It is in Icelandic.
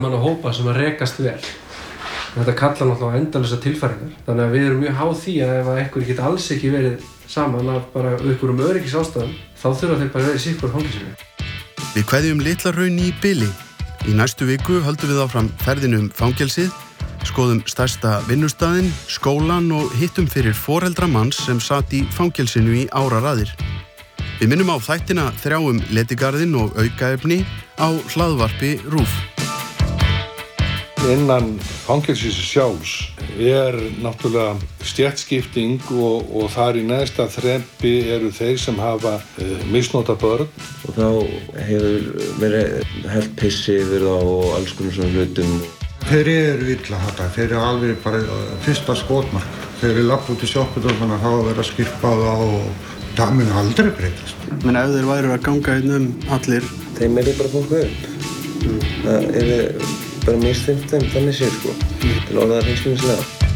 manna hópa sem að rekast vel. Þetta kallar náttúrulega endalausa tilfæringar. Þannig að við erum mjög háð því að ef einhverjir geta alls ekki verið saman af bara einhverjum öryggisástæðum, þá þurfa þeir bara að vera í sitthvoru fangelsinu. Við kveðjum Litla-Hraun í bili. Í næstu viku höldum við áfram ferðinu fangelsið, skoðum stærsta vinnustaðinn, skólann og hittum fyrir foreldra manns sem sat í fangelsinu í áraraðir. Við minnum á þættina 3 Letigarðinn og aukaefni á hlaðvarpi RÚV. Innan fangelsins sjálfs náttúrulega stéttskipting og þar í neðsta þrepi eru þeir sem hafa misnota börn. Og þá hefur verið hellt pissi yfir þá og alls konar svona hlutum. Þeir eru illa þetta, þeir eru alveg bara fyrsta skotmark. Þeir eru lappt út í sjoppudólfana, þá að vera skirpað á og það mun aldrei breytast. Men ef þeir væru að ganga allir, þeim bara fólku upp. Það bara misþyrmt þeim þannig séð til orðaðar hreinskilnislega.